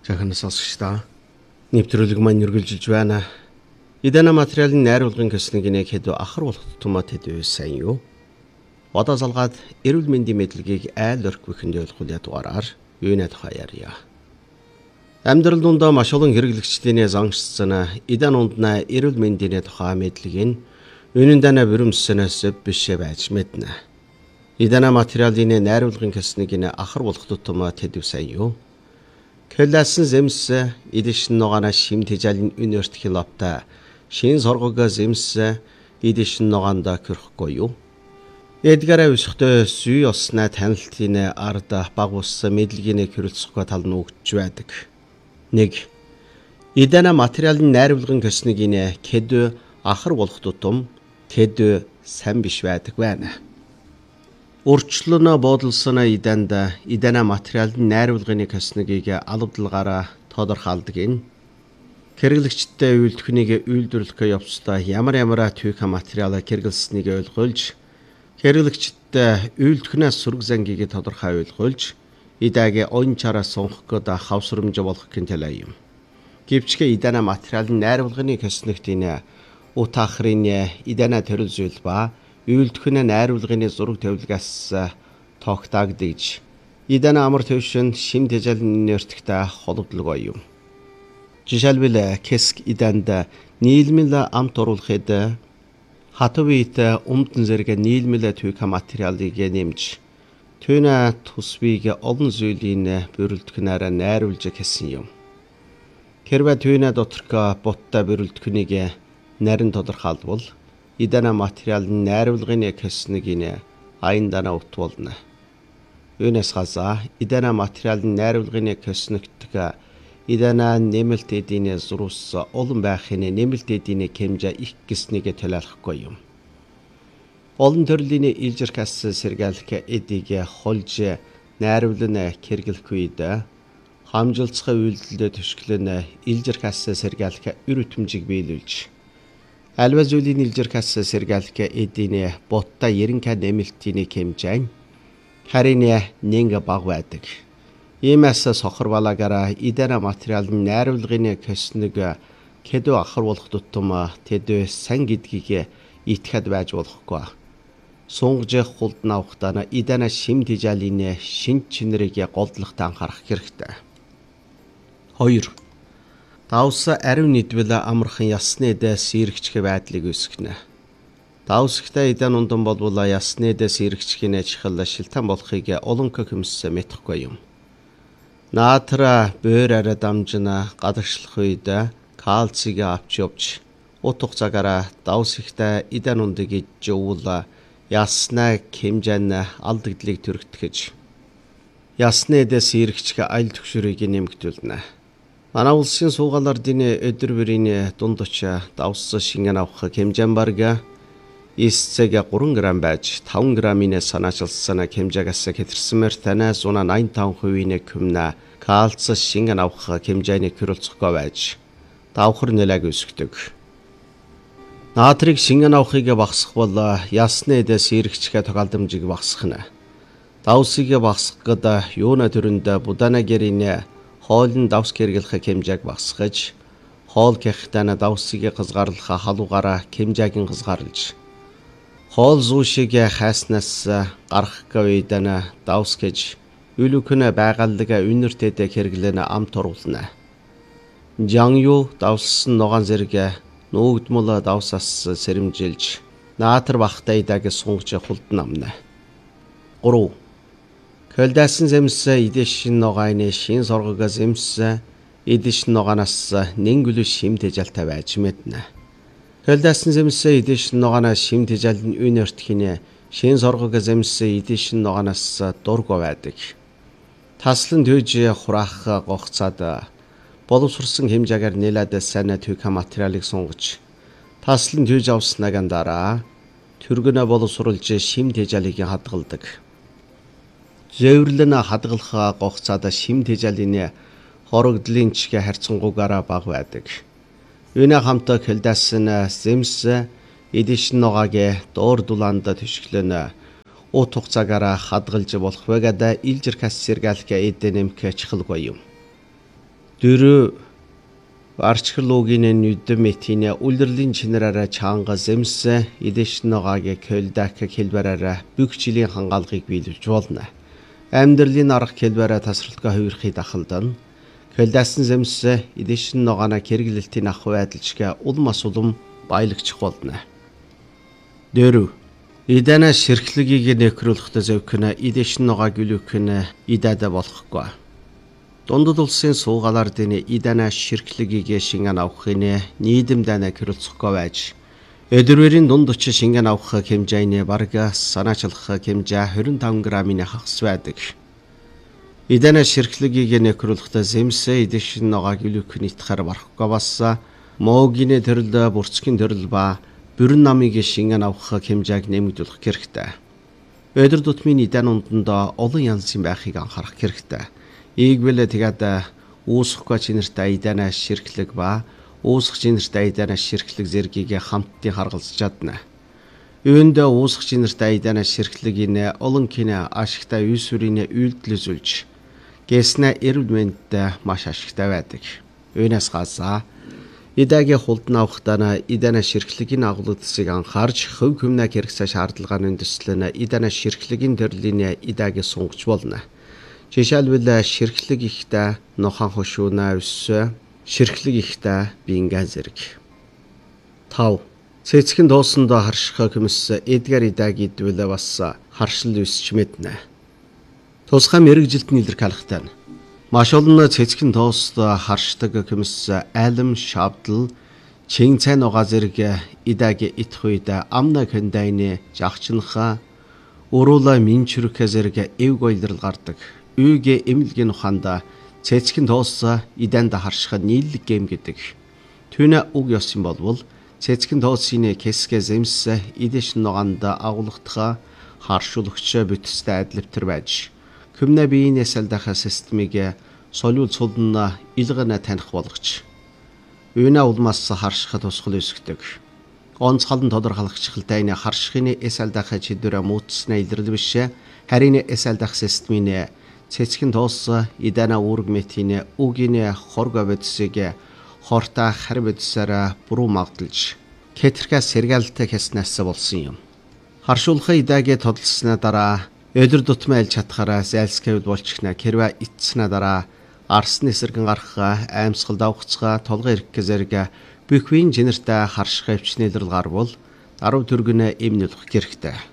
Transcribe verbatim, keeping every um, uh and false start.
Захын сонсогчдоо нэвтрүүлэг маань үргэлжилж байна. Идана материалын найруулгын көснийг нэг хэд ахар болох томат хэд сайн юу? Одоо залгаад эрүүл мэндийн мэдлэгийг айл орхихынд ойлгуулъя дугаараар юунэ тухай ярья. Амьдрал дундаа маш олон хэрэглэгчдийн зангшсан идан ундна эрүүл мэндийн тухай мэдлэгийг үнэн дана бүрэмсэнээс биш байж мэднэ. Идана материалын найруулгын көснийг ахар болох томат хэд сайн юу? Кэлсэн зэмс идишн ногоона шим тэжалын үнэрт хилапта шин соргога зэмс идишн ногоонда көрөхгүй юу? Эдгээрээ өсөхтэй сүй оснаа танилтын ард баг ус мэдлэгийн хөрөлцөхгүй тал нь өгч байдаг. нэг Идана материалын найруулгын көснийг кэд ахар болох тутам тэд сайн биш байдаг байна. Урчлоно бодолсон иданд идана материалын найруулгын көснийг албадлагаараа тодорхойлдог нь хэрэглэгчтэй үйлдвэрийг үйлдвэрлэх явцдаа ямар ямар түүх материал хэрэглэснийг ойлгуулж хэрэглэгчтэй үйлдвэрнээс сүрэг зангийг тодорхой ойлгуулж идагийн он чараа сонгох гээд хавсрамж болох гэнтэй юм. Гэвч идана материалын найруулгын көснөгт энэ утахрын идана төрөл зүйл ба үйлдвэрийн найруулгын зураг тавилгаас тогтоогдож идана амар төвшин шим тэжалын нэртгтэй холбогдлого юм. Жишээлбэл кеск иданд нийлмэл амт оруулахад хатвит өмдөн зэрэг нийлмэл түүх материалыг нэмж түүнэ тусвыг олон зүйлийн бүрэлдэхүүнээр найруулж гэсэн юм. Хэрвээ түүнэ доторх боттой бүрэлдэхүүнийг нарийн тодорхойлбол идана материалын найруулгын көснийг аяндана утвуулна. Үүнээс хасаа идана материалын найруулгын көснөгтг идана нэмэлт эдийн зурус олон байхын нэмэлт эдийн хэмжээ их гэснийг төлөөлөхгүй юм. Олон төрлийн илжирхас сэргээлэх эдийг холж найруулна хэрэглэх үед хамжилцгай үйлдэлд төшгөлн илжирхас сэргээлэх үр өтөмжийг биелүүлж альва зүйлийн илжирхас сэргээлэх эдийн ботта ерөнхий нэмэлтийн хэмжээ харин нэг баг байдаг. Иймээс сохор балаагаараа идана материалын найруулгын көснөг кэд ахар болох тутам тэд сан гэдгийг итгэхэд байж болохгүй. Сунгаж хулд навхтана идана шим тэжалын шин чинэрийг голдлохтой анхаарах хэрэгтэй. хоёр Давс ариун нийдвэл амархан ясны эдэ сэрэгчх байдлыг үүсгэнэ. Давсгтай идан ундан болвол ясны эдэ сэрэгчхийн чихэл шилтан болохыг олонко хүмс мэдхгүй юм. Наатра бээр арай дамжина гадагшлах үед кальцийг авч явж утга цагаараа давсгтай идан ундыг ижүүл яснаа хэмжээн алдагдлыг төрөгдөхөж ясны эдэ сэрэгчх айл төгшөрийг нэмэгдүүлнэ. Манай улсын суугаалаар дины өдөр бүрийн дунд очи давс шингэн авах хэмжээн барга эсцэг три грамм байж таван граммын санаачилсан хэмжээгээс хэтэрсмээр танаас зуна найман таван хувийн күмнэ кальц шингэн авах хэмжээний хөрөлцөхгүй байж давхар нэлэг өсгдөг. Наатрыг шингэн авахыг багасгах бол ясны эдэ сэрэгчгээ тохиолдомжийг багасгах нь. Давсыг багасгах гээд юуна төрөнд будана гэрийн хоолн давс хэрэглэх хэмжээг багасгаж хоол гэхтэн давсыг хязгаарлах халуугаараа хэмжээг нь хязгаарлаж хоол зүү шиг хайснаас гарах гавьдана давс гэж үлүкнэ байгаллаг үнэртэд хэрэглэн амт оруулна. Жангю давсан ногоон зэрэг нүүдмөл давсаас сэрэмжилж наатар бахтай даг сунгаж хулдан амна. три Кэлдэсэн зэмс идишн ногооны шин соргога зэмс идишн ногоонаас нэнгүл шим тэжалтай байж мэднэ. Кэлдэсэн зэмс идишн ногооноос шим тэжалын үнэртхийн шин соргога зэмс идишн ногооноос дург байдаг. Таслан түйж хураах гогцоод боловсрсон хэмжээгээр нэлээд сайн түүх материалыг сунгаж таслан түйж авснаг дараа түргэнэ боловсруулж шим тэжалыг хадгалдаг. Зэвэрлэн хадгалах гогцоод шим тэжалын хорогдлын чихэ харьцангуйгаараа баг байдаг. Үүнэ хамтаа кэлдэсэн зэмс идишн ногоогийн доор дулаанд төшгөлөн ут хугацаагаараа хадгалж болох байгаад илжирхас сэргээлэх эдэ нэмэх чихэлгүй юм. Дөрөв арчхлуугийн нүдмэтийн үлрэлийн чинараараа чаанга зэмсэ идэш ногаагийн көлдак хэлбэраараа бүх жилийн хангаалгыг биелүүлж болно. Амьдралын арга хэлбэраа тасралтгүй хувирхий дахалдан көлдасан зэмсэ идэш ногаана хэрэглэлтийн ах байдалчга улмас улам баялагчих болно. Дөрөв Идана ширхлэгийг нэхрүүлэхдээ зөвхөн идэш ногоо гүлүүхэн идада болохгүй. Дундад улсын суугаалардын Идана ширхлэгийг шингэн авахын нийдэмдээ нэхрүүлцэхгүй байж өдөрвөрийн дунд очиж шингэн авах хэмжээний бараг санаачлах хэмжээ двадцать пять граммын хагас байдаг. Идана ширхлэгийг нэхрүүлэхдээ зэмсэ идэш ногоо гүлүүхэн итгэхэр барахгүй бас моогийн төрөл бүрцгийн төрөл ба бүрэн намыг шингэн авах хэмжээг нэмэгдүүлэх хэрэгтэй. Өдөр тутмын Идана унтанд олон янзын байхыг анхаарах хэрэгтэй. Ийгвэл тэгээд үүсэхгүй чинэртэй Идана ширхлэг ба үүсэх чинэртэй Идана ширхлэг зэргийг хамтдаа харгалзаж чадна. Үүнд үүсэх чинэртэй Идана ширхлэгийн олон кино ашигтай үйсвэрийн үйлдэл үзүүлж гэснэ эрүүл мэндэд маш ашигтай байдаг. Үүнээс гадна Идагийн хулд навахтана Идана ширхлэгийн агуулгыг анхаарч хөв хөмнө хэрэгцээ шаардлагын үндэслэн Идана ширхлэгийн төрлийн Идагийн сунгаж болно. Жишээлбэл ширхлэг ихтэй нохон хошууна ус ширхлэг ихтэй биенгэн зэрэг. тав Цэцгэн дуусандаа харших хүмүүс Эдгар Идагийн идвэл бас харшил үсч мэднэ. Тусгай мэрэгжилтний илэрхийлэлтэй маш олон цэцгэн тоост харшдаг хүмүүс айлм шавдал чин цай нугаа зэрэг Идагийн идэх үед амна хөндайны жагчнха уруула минчрүхэ зэрэг эв гойлрал гардаг. Үйгээ эмнэлгийн ухаанда цэцгэн тоост Иданд харших нийлэг гэм гэдэг. Түүнэ уг ёс юм болвол цэцгэн тоосын кэсгэ зэмс идэш нугаанд агуулгатха харшуулагч бүтцтэй адилвтер байж Хүмнэ биеийн эсэлдах системийг солиул цулна илгэнэ таних болгоч. Үүнэ улмаас харшихад тусгал үүсгдэг. Онцгойлон тодорхойлогчтой энэ харшихын эсэлдах чидрэ мууцснаа илэрлэл биш харин эсэлдах системийн цэцгэн тоос Идана үүрэг мэтийн үгийн хорго бодисыг хорта хар бодисаараа буруу магдалж кетэрхээс сэргэлтэй хэснээс болсон юм. Харшуулах Идагийн тодолсноо дараа өдөр тутмын айлж чадхаараа зайлсхийвэл болчихна. Хэрвээ итснэ дараа арсны эсэргэн гарах аимсгал давхцгаа толгой ирэх зэрэг бүхвийн жинэртэй харших өвчний илрэл гарвал даруй төргөнө эмнэлэх хэрэгтэй.